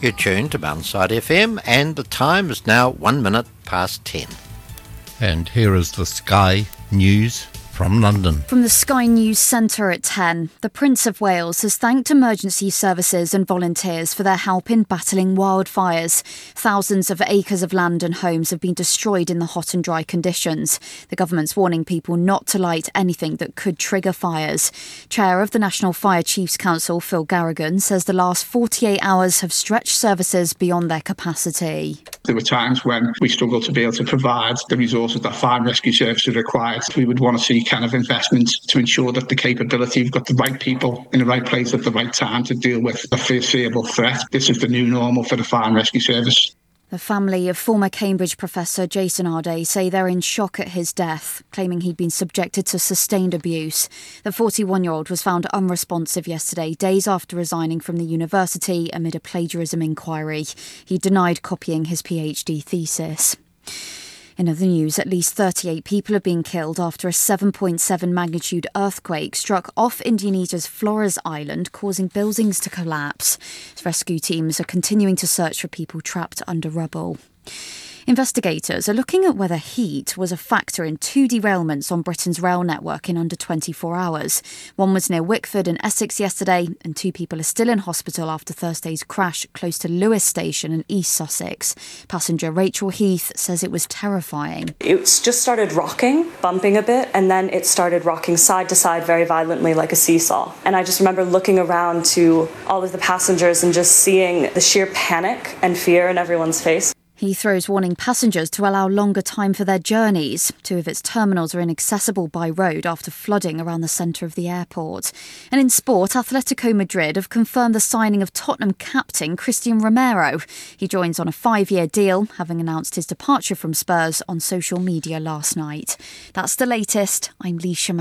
You're tuned to Mountainside FM, and the time is now 1 minute past 10. And here is the Sky News from London. From the Sky News Centre at 10, the Prince of Wales has thanked emergency services and volunteers for their help in battling wildfires. Thousands of acres of land and homes have been destroyed in the hot and dry conditions. The government's warning people not to light anything that could trigger fires. Chair of the National Fire Chiefs Council, Phil Garrigan, says the last 48 hours have stretched services beyond their capacity. There were times when we struggled to be able to provide the resources that fire and rescue services required. We would want to see kind of investments to ensure that the capability, we've got the right people in the right place at the right time to deal with a foreseeable threat. This is the new normal for the fire and rescue service. The family of former Cambridge professor Jason Arday say they're in shock at his death, claiming he'd been subjected to sustained abuse. The 41-year-old was found unresponsive yesterday, days after resigning from the university amid a plagiarism inquiry. He denied copying his PhD thesis. In other news, at least 38 people have been killed after a 7.7 magnitude earthquake struck off Indonesia's Flores Island, causing buildings to collapse. Rescue teams are continuing to search for people trapped under rubble. Investigators are looking at whether heat was a factor in 2 derailments on Britain's rail network in under 24 hours. One was near Wickford in Essex yesterday, and 2 people are still in hospital after Thursday's crash close to Lewes Station in East Sussex. Passenger Rachel Heath says it was terrifying. It just started rocking, bumping a bit, and then it started rocking side to side very violently like a seesaw. And I just remember looking around to all of the passengers and just seeing the sheer panic and fear in everyone's face. Heathrow's warning passengers to allow longer time for their journeys. 2 of its terminals are inaccessible by road after flooding around the centre of the airport. And in sport, Atletico Madrid have confirmed the signing of Tottenham captain Christian Romero. He joins on a 5-year deal, having announced his departure from Spurs on social media last night. That's the latest. I'm Leisha